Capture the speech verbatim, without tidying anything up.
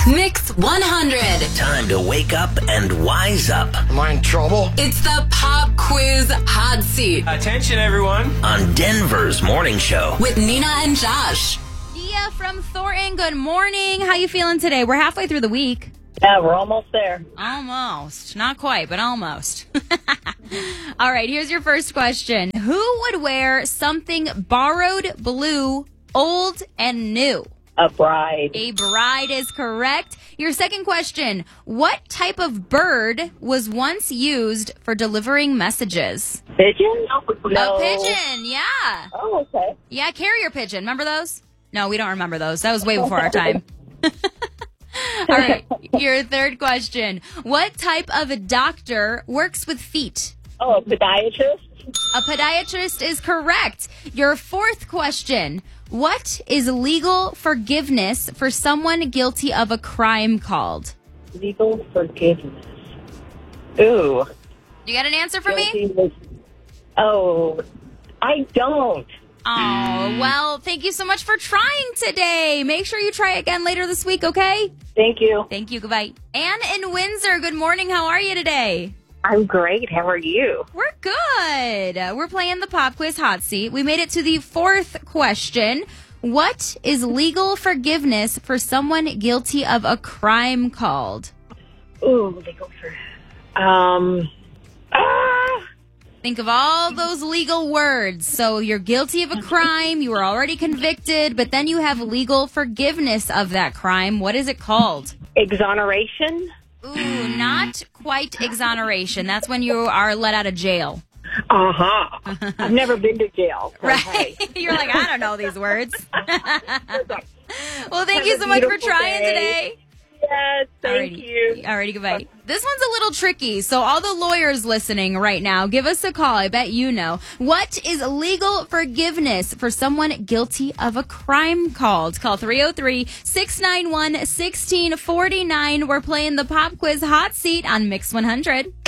Mix one hundred. Time to wake up and wise up. Am I in trouble? It's the Pop Quiz Hot Seat Attention, everyone. On Denver's Morning Show. with Nina and Josh. Dia from Thornton, good morning. How you feeling today? We're halfway through the week. Yeah, we're almost there. Almost. Not quite, but almost. All right, here's your first question. Who would wear something borrowed, blue, old, and new? A bride. A bride is correct. Your second question. What type of bird was once used for delivering messages? Pigeon? No. A pigeon, yeah. Oh, okay. Yeah, carrier pigeon. Remember those? No, we don't remember those. That was way before our time. All right, your third question. What type of a doctor works with feet? Oh, a podiatrist? A podiatrist is correct. Your fourth question. What is legal forgiveness for someone guilty of a crime called? Legal forgiveness. Ooh. You got an answer for me? Oh, I don't. Oh, well, thank you so much for trying today. Make sure you try again later this week, okay? Thank you. Thank you. Goodbye. Anne in Windsor, good morning. How are you today? I'm great. How are you? We're good. We're playing the Pop Quiz Hot Seat. We made it to the fourth question. What is legal forgiveness for someone guilty of a crime called? Ooh, legal for... Um... Ah! Think of all those legal words. So you're guilty of a crime, you were already convicted, but then you have legal forgiveness of that crime. What is it called? Exoneration? Ooh, not quite exoneration. That's when you are let out of jail. Uh-huh. I've never been to jail. So Right? hey. You're like, I don't know these words. Well, thank Have you a so much for beautiful trying day. today. Yes, thank Alrighty. you. Alrighty, goodbye. This one's a little tricky, so all the lawyers listening right now, give us a call. I bet you know. What is legal forgiveness for someone guilty of a crime called? Call three oh three, six nine one, one six four nine. We're playing the Pop Quiz Hot Seat on Mix one hundred.